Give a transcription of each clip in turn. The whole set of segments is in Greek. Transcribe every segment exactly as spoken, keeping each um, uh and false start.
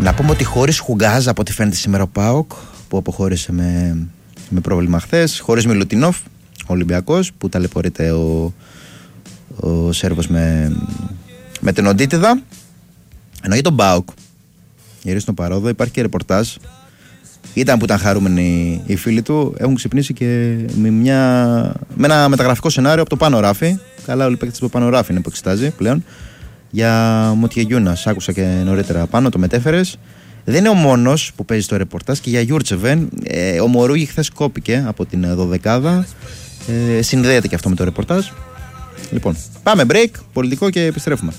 Να πούμε ότι χωρίς Χουγκάζ, από ό,τι φαίνεται σήμερα ο ΠΑΟΚ, που αποχώρησε με, με πρόβλημα χθες, χωρίς Μιλουτινόφ, ο Ολυμπιακός, που ταλαιπωρείται ο, ο Σέρβος με, με την Οντίτιδα. Ενώ για τον ΠΑΟΚ, γυρίσει στον Παρόδο, υπάρχει και ρεπορτάζ. Ήταν που ήταν χαρούμενοι οι φίλοι του, έχουν ξυπνήσει και με, μια, με ένα μεταγραφικό σενάριο από το Πάνο Ράφι. Καλά, όλοι οι παίκτες του Πάνο Ράφι είναι που εξετάζει πλέον. Για Μοτιεγιούνας, άκουσα και νωρίτερα πάνω, το μετέφερες. Δεν είναι ο μόνος που παίζει στο ρεπορτάζ, και για Γιούρτσεβεν. Ε, ο Μορούγι χθες κόπηκε από την δωδεκάδα. Ε, συνδέεται και αυτό με το ρεπορτάζ. Λοιπόν, πάμε break, πολιτικό, και επιστρέφουμε.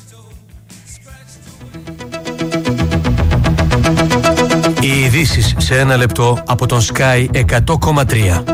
Οι ειδήσεις σε ένα λεπτό από τον Sky εκατό κόμμα τρία.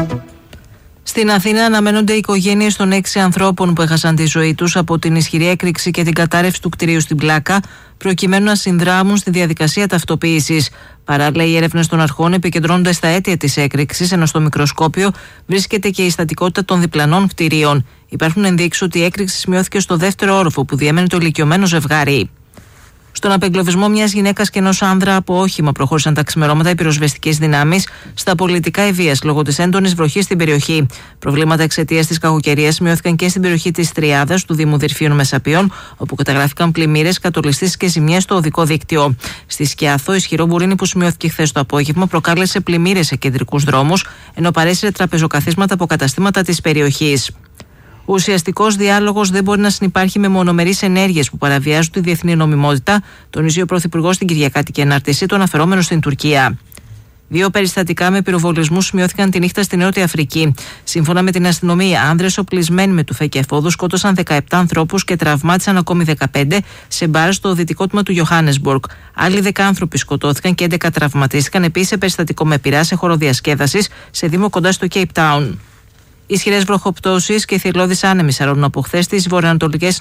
Στην Αθήνα αναμένονται οι οικογένειες των έξι ανθρώπων που έχασαν τη ζωή τους από την ισχυρή έκρηξη και την κατάρρευση του κτηρίου στην Πλάκα, προκειμένου να συνδράμουν στη διαδικασία ταυτοποίησης. Παράλληλα, οι έρευνες των αρχών επικεντρώνονται στα αίτια της έκρηξης, ενώ στο μικροσκόπιο βρίσκεται και η στατικότητα των διπλανών κτηρίων. Υπάρχουν ενδείξεις ότι η έκρηξη σημειώθηκε στο δεύτερο όροφο που διέμενε το ηλικιωμένο ζευγάρι. Στον απεγκλωβισμό μιας γυναίκας και ενός άνδρα από όχημα προχώρησαν τα ξημερώματα οι πυροσβεστικές δυνάμεις στα πολιτικά Ευβοίας λόγω της έντονης βροχής στην περιοχή. Προβλήματα εξαιτίας της κακοκαιρίας σημειώθηκαν και στην περιοχή της Τριάδας του Δήμου Δυρφίων Μεσαπίων, όπου καταγράφηκαν πλημμύρες, κατολιστήσεις και ζημιές στο οδικό δίκτυο. Στη Σκιάθο, ισχυρό μπουρίνι που σημειώθηκε χθες το απόγευμα προκάλεσε πλημμύρες σε κεντρικούς δρόμους, ενώ παρέσυρε τραπεζοκαθίσματα από καταστήματα της περιοχής. Ο ουσιαστικός διάλογος δεν μπορεί να συνυπάρχει με μονομερείς ενέργειες που παραβιάζουν τη διεθνή νομιμότητα, τονίζει ο Πρωθυπουργός στην Κυριακάτικη ανάρτησή του, αναφερόμενο στην Τουρκία. Δύο περιστατικά με πυροβολισμούς σημειώθηκαν τη νύχτα στη Νότια Αφρική. Σύμφωνα με την αστυνομία, άνδρες οπλισμένοι με τουφέ και εφόδους σκότωσαν δεκαεπτά ανθρώπους και τραυμάτισαν ακόμη δεκαπέντε σε μπαρ στο δυτικό τμήμα του Johannesburg. Άλλοι δέκα άνθρωποι σκοτώθηκαν και έντεκα τραυματίστηκαν επίσης σε περιστατικό με πυρά σε χώρο διασκέδασης σε δήμο κοντά στο Cape Town. Ισχυρές βροχοπτώσεις και θηριώδεις άνεμοι σαρώνουν από χθες στις βορειοανατολικές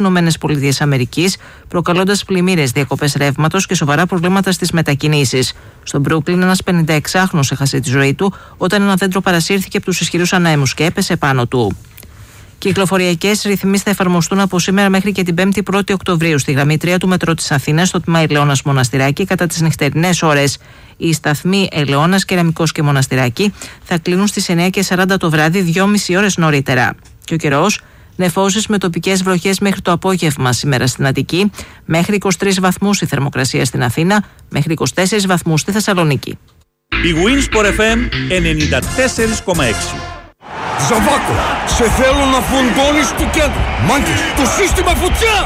ΗΠΑ, προκαλώντας πλημμύρες, διακοπές ρεύματος και σοβαρά προβλήματα στις μετακινήσεις. Στο Μπρούκλιν, ένας πενηνταεξάχρονος έχασε τη ζωή του όταν ένα δέντρο παρασύρθηκε από τους ισχυρούς ανέμους και έπεσε πάνω του. Κυκλοφοριακές ρυθμίσεις θα εφαρμοστούν από σήμερα μέχρι και την πέμπτη πρώτη Οκτωβρίου στη γραμμή τρία του μετρό της Αθήνας, στο τμήμα Ελαιώνας Μοναστηράκι, κατά τις νυχτερινές ώρες. Οι σταθμοί Ελαιώνας, Κεραμικός και Μοναστηράκι θα κλείνουν στις εννιά και σαράντα το βράδυ, δυόμιση ώρες νωρίτερα. Και ο καιρός, νεφώσεις με τοπικές βροχές μέχρι το απόγευμα σήμερα στην Αττική, μέχρι είκοσι τρεις βαθμούς η θερμοκρασία στην Αθήνα, μέχρι είκοσι τέσσερις βαθμούς στη Θεσσαλονίκη. Η Winsport εφ εμ ενενήντα τέσσερα κόμμα έξι. Ζαβάκο, σε θέλω να φουντώνεις του κέντρου. Μάγκες, το σύστημα φωτιά!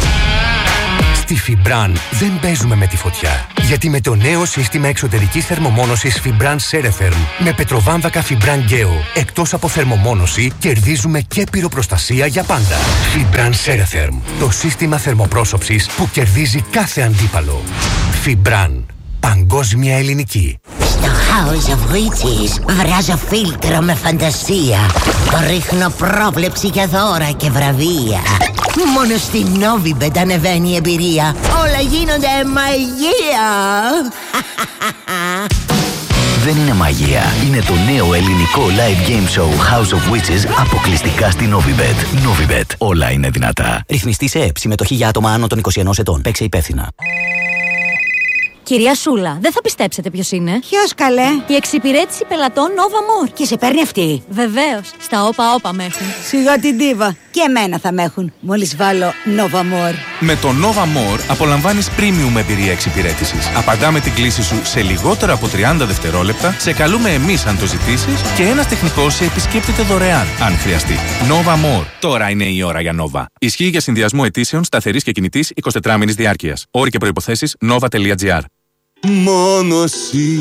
Στη Φιμπραν δεν παίζουμε με τη φωτιά. Γιατί με το νέο σύστημα εξωτερικής θερμομόνωσης Fibran Ceretherm με πετροβάμβακα Fibran Geo, εκτός από θερμομόνωση, κερδίζουμε και πυροπροστασία για πάντα. Fibran Ceretherm, το σύστημα θερμοπρόσωψης που κερδίζει κάθε αντίπαλο. Fibran, παγκόσμια ελληνική. Στο House of Witches βράζω φίλτρο με φαντασία. Ρίχνω πρόβλεψη για δώρα και βραβεία. Μόνο στη Novibet ανεβαίνει η εμπειρία. Όλα γίνονται μαγεία. Δεν είναι μαγεία. Είναι το νέο ελληνικό live game show House of Witches αποκλειστικά στη Novibet. Novibet. Όλα είναι δυνατά. Ρυθμιστή σε ΕΠ. Συμμετοχή για άτομα άνω των είκοσι ενός ετών. Παίξε υπεύθυνα. Κυρία Σούλα, δεν θα πιστέψετε ποιος είναι. Ποιος, καλέ? Η εξυπηρέτηση πελατών Nova More. Και σε παίρνει αυτή? Βεβαίως. Στα όπα όπα με έχουν. Σιγά την ντίβα. Και εμένα θα με έχουν. Μόλις βάλω Nova More. Με το Nova More απολαμβάνεις premium εμπειρία εξυπηρέτησης. Απαντάμε την κλήση σου σε λιγότερο από τριάντα δευτερόλεπτα, σε καλούμε εμείς αν το ζητήσεις και ένας τεχνικός σε επισκέπτεται δωρεάν αν χρειαστεί. Nova More. Τώρα είναι η ώρα για Nova. Ισχύει για συνδυασμό αιτήσεων σταθερής και κινητής εικοσιτετράμηνης διάρκειας. Όροι και προϋποθέσεις nova τελεία gr. Μόνο εσύ